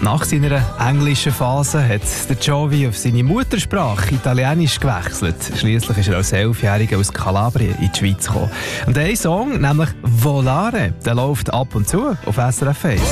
Nach seiner englischen Phase hat der Giovi auf seine Muttersprache Italienisch gewechselt. Schliesslich ist er als 11-Jähriger aus Kalabrien in die Schweiz gekommen. Und ein Song, nämlich «Volare», der läuft ab und zu auf SRF 1.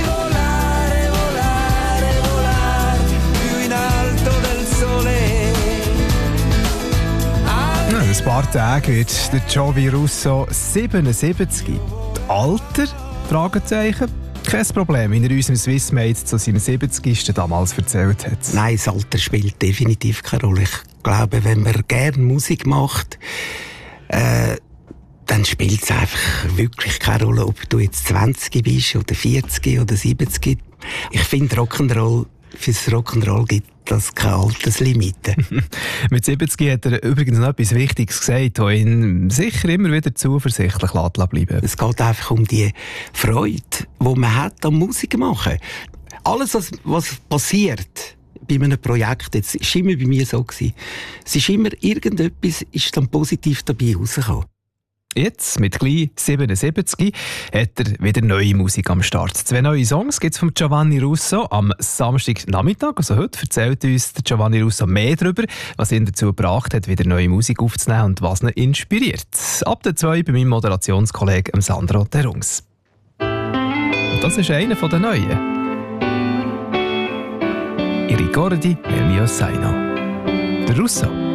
In ein paar Tagen wird der Giovi Russo 77. Alter? Fragezeichen. Kein Problem, wie er unserem Swissmate zu seinem 70. damals erzählt hat. Nein, das Alter spielt definitiv keine Rolle. Ich glaube, wenn man gerne Musik macht, dann spielt es einfach wirklich keine Rolle, ob du jetzt 20 bist oder 40 oder 70. Ich finde Rock'n'Roll, fürs Rock'n'Roll gibt das keine Alterslimite. Mit 70 hat er übrigens noch etwas Wichtiges gesagt, das ihn sicher immer wieder zuversichtlich bleiben lässt. Es geht einfach um die Freude, die man hat am Musik machen. Alles, was passiert bei einem Projekt, jetzt ist immer bei mir so gewesen, es ist immer irgendetwas, ist dann positiv dabei rausgekommen. Jetzt, mit gleich 77, hat er wieder neue Musik am Start. 2 neue Songs gibt es von Giovanni Russo am Samstagnachmittag. Also heute erzählt uns der Giovanni Russo mehr darüber, was ihn dazu gebracht hat, wieder neue Musik aufzunehmen und was ihn inspiriert. Ab der 2 bei meinem Moderationskollegen Sandro Terungs. Und das ist einer der neuen. I ricordi del mio Saino. Der Russo.